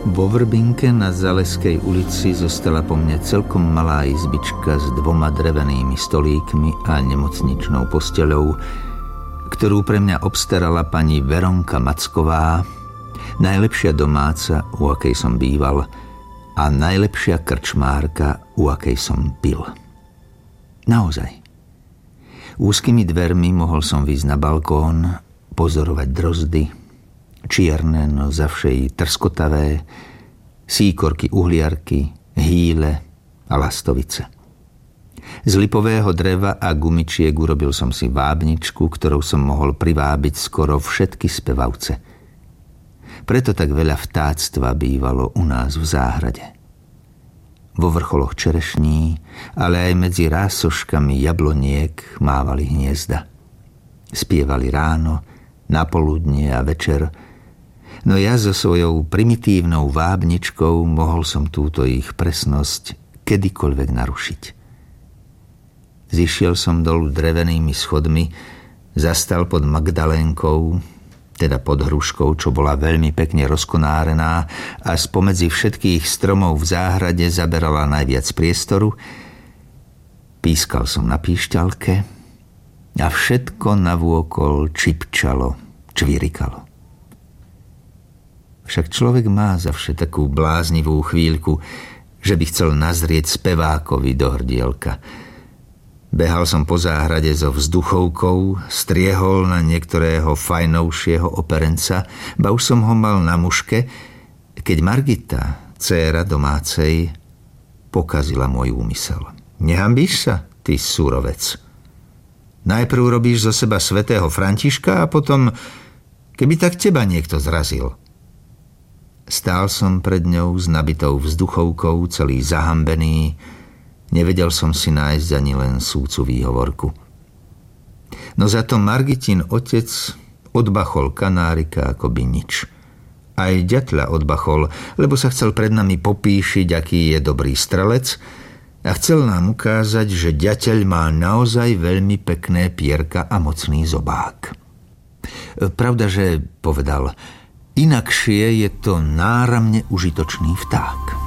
Vo Vrbinke na Zaleskej ulici zostala po mne celkom malá izbička s 2 drevenými stolíkmi a nemocničnou posteľou, ktorú pre mňa obstarala pani Veronka Macková, najlepšia domáca, u akej som býval, a najlepšia krčmárka, u akej som pil. Naozaj. Úzkymi dvermi mohol som výjsť na balkón, pozorovať drozdy, čierne, no zavšej trskotavé, síkorky uhliarky, hýle a lastovice. Z lipového dreva a gumičiek urobil som si vábničku, ktorou som mohol privábiť skoro všetky spevavce. Preto tak veľa vtáctva bývalo u nás v záhrade. Vo vrcholoch čerešní, ale aj medzi rásoškami jabloniek mávali hniezda. Spievali ráno, napoludnie a večer, no ja so svojou primitívnou vábničkou mohol som túto ich presnosť kedykoľvek narušiť. Zišiel som dolu drevenými schodmi, zastal pod Magdalénkou, teda pod hruškou, čo bola veľmi pekne rozkonárená a spomedzi všetkých stromov v záhrade zaberala najviac priestoru. Pískal som na píšťalke a všetko navôkol čipčalo, čvirikalo. Však človek má zavše takú bláznivú chvíľku, že by chcel nazrieť spevákovi do hrdielka. Behal som po záhrade so vzduchovkou, striehol na niektorého fajnovšieho operenca, ba už som ho mal na muške, keď Margita, dcéra domácej, pokazila môj úmysel. Nehambíš sa, ty súrovec? Najprv robíš zo seba svätého Františka a potom, keby tak teba niekto zrazil. Stál som pred ňou s nabitou vzduchovkou, celý zahambený. Nevedel som si nájsť ani len súcu výhovorku. No za to Margitin otec odbachol kanárika akoby nič. Aj ďatľa odbachol, lebo sa chcel pred nami popíšiť, aký je dobrý strelec a chcel nám ukázať, že ďateľ má naozaj veľmi pekné pierka a mocný zobák. Pravda, že povedal, inakšie je to náramne užitočný vták.